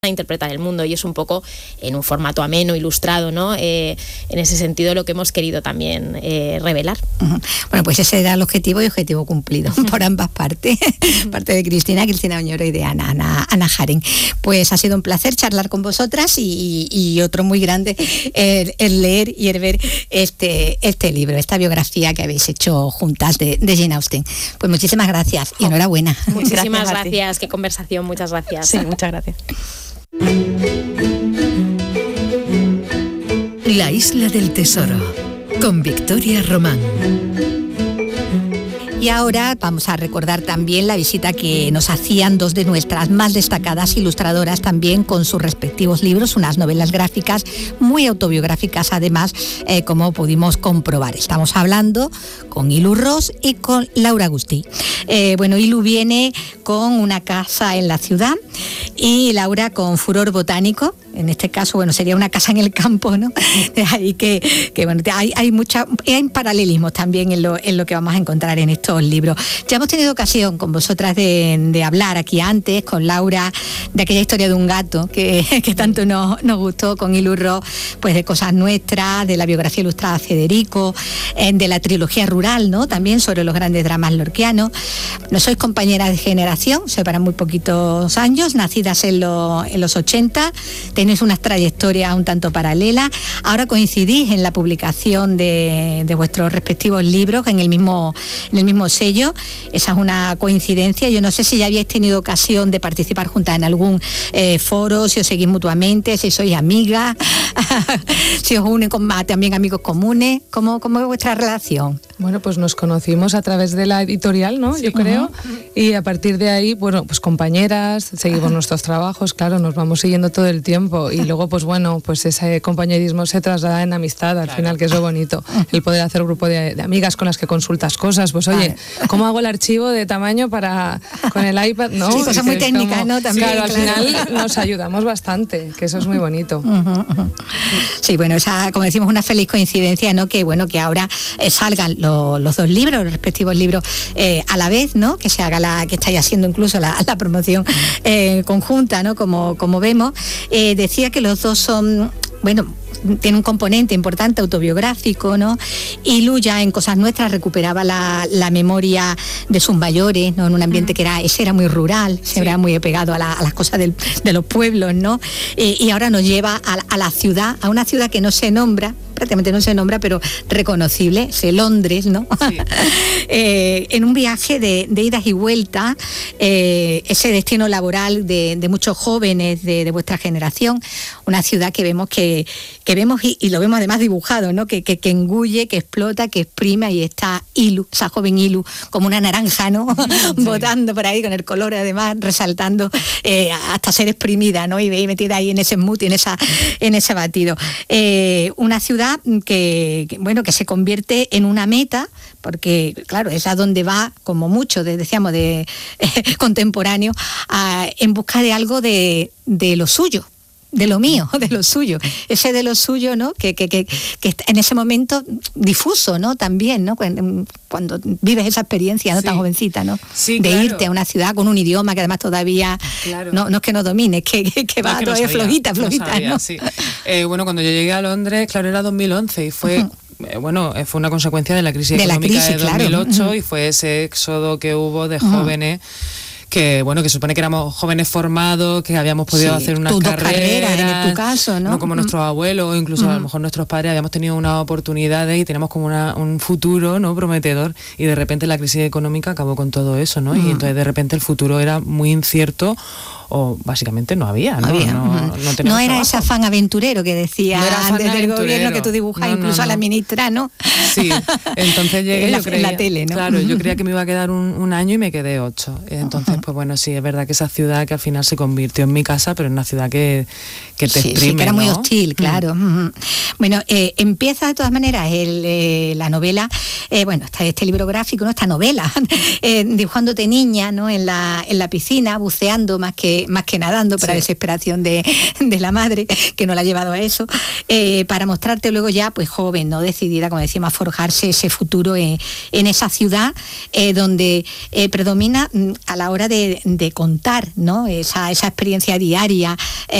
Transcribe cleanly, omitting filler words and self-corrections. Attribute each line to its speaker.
Speaker 1: a interpretar el mundo, y es un poco en un formato ameno, ilustrado, ¿no? En ese sentido lo que hemos querido también revelar.
Speaker 2: Bueno, pues ese era el objetivo y objetivo cumplido por ambas partes, parte de Cristina Oñoro y de Ana Jaren. Pues ha sido un placer charlar con vosotras y otro muy grande el leer y el ver este libro, esta biografía que habéis hecho juntas de Jane Austen. Pues muchísimas gracias y enhorabuena.
Speaker 1: Muchísimas gracias, qué conversación, muchas gracias.
Speaker 3: Sí, muchas gracias.
Speaker 4: La isla del tesoro, con Victoria Román.
Speaker 2: Y ahora vamos a recordar también la visita que nos hacían dos de nuestras más destacadas ilustradoras, también con sus respectivos libros, unas novelas gráficas muy autobiográficas además, como pudimos comprobar. Estamos hablando con Ilu Ros y con Laura Agustí. Ilu viene con Una casa en la ciudad y Laura con Furor botánico. En este caso, sería una casa en el campo, ¿no? Ahí hay paralelismos también en lo que vamos a encontrar en estos libros. Ya hemos tenido ocasión con vosotras de hablar aquí antes, con Laura, de aquella historia de un gato que tanto nos gustó, con Ilu Ros, pues de Cosas Nuestras, de la biografía ilustrada de Federico, de la trilogía rural, ¿no? También sobre los grandes dramas lorquianos. No sois compañeras de generación, separan muy poquitos años, nacidas en los 80, tenéis unas trayectorias un tanto paralelas. Ahora coincidís en la publicación de vuestros respectivos libros en el mismo sello. Esa es una coincidencia. Yo no sé si ya habíais tenido ocasión de participar juntas en algún foro, si os seguís mutuamente, si sois amigas, si os unen con también amigos comunes. ¿Cómo es vuestra relación?
Speaker 3: Bueno, pues nos conocimos a través de la editorial, ¿no? Sí. Yo creo. Y a partir de ahí, pues compañeras, seguimos nuestros trabajos, claro, nos vamos siguiendo todo el tiempo. Y luego, pues ese compañerismo se traslada en amistad, al final, que es lo bonito. El poder hacer grupo de amigas con las que consultas cosas. Pues oye, ¿cómo hago el archivo de tamaño con el iPad? ¿No?
Speaker 2: Sí, cosas muy técnicas, ¿no? También,
Speaker 3: claro, al final nos ayudamos bastante, que eso es muy bonito.
Speaker 2: Sí, esa, como decimos, una feliz coincidencia, ¿no? Que ahora salgan los dos libros, los respectivos libros a la vez, ¿no? Que se haga que estáis haciendo incluso la promoción conjunta, ¿no? Como vemos. Decía que los dos son, tiene un componente importante autobiográfico, ¿no? Y Lu ya en Cosas Nuestras recuperaba la memoria de sus mayores, ¿no? En un ambiente que era muy rural, se era muy apegado a las cosas de los pueblos, ¿no? Y ahora nos lleva a la ciudad, a una ciudad que no se nombra, prácticamente no se nombra, pero reconocible, es Londres, ¿no? Sí. En un viaje de idas y vueltas, ese destino laboral de muchos jóvenes de vuestra generación, una ciudad que vemos y lo vemos además dibujado, ¿no? Que engulle, que explota, que exprime, y está Ilu, esa joven Ilu, como una naranja, ¿no? Sí. Botando por ahí con el color además resaltando hasta ser exprimida, ¿no? Y metida ahí en ese smoothie, en ese batido. Una ciudad que se convierte en una meta, porque claro, es a donde va, como mucho, decíamos, de contemporáneo, en busca de algo de lo suyo, de lo mío, de lo suyo, ese de lo suyo, ¿no? Que en ese momento difuso, ¿no? También, ¿no? Cuando vives esa experiencia, ¿no? Sí. Tan jovencita, ¿no?
Speaker 5: Sí,
Speaker 2: de
Speaker 5: claro.
Speaker 2: Irte a una ciudad con un idioma que además todavía no es que no domines, que va
Speaker 5: que
Speaker 2: todavía flojita, ¿no?
Speaker 5: Sí. Cuando yo llegué a Londres, claro, era 2011 y fue... fue una consecuencia de la crisis económica de 2008, claro. Y fue ese éxodo que hubo de jóvenes que supone que éramos jóvenes formados, que habíamos podido hacer una carrera,
Speaker 2: en tu caso, ¿no?
Speaker 5: No como nuestros abuelos o incluso a lo mejor nuestros padres, habíamos tenido unas oportunidades y teníamos como un futuro, ¿no? Prometedor, y de repente la crisis económica acabó con todo eso, ¿no? Y entonces de repente el futuro era muy incierto, o básicamente no había, ¿no?
Speaker 2: No era ese afán aventurero que decía antes del gobierno que tú dibujas, incluso a la ministra, ¿no?
Speaker 5: Sí, entonces llegué,
Speaker 2: en la tele, ¿no?
Speaker 5: Claro, yo creía que me iba a quedar un año y me quedé 8. Entonces, sí, es verdad que esa ciudad que al final se convirtió en mi casa, pero en una ciudad que te exprime,
Speaker 2: sí, que era muy
Speaker 5: ¿no?
Speaker 2: hostil, claro. Empieza de todas maneras la novela, está este libro gráfico, ¿no? Esta novela, dibujándote niña, ¿no? En la piscina, buceando más que que nadando, por la desesperación de la madre, que no la ha llevado a eso, para mostrarte luego ya pues joven, ¿no? Decidida, como decíamos, a forjarse ese futuro en esa ciudad donde predomina a la hora de contar, ¿no? Esa experiencia diaria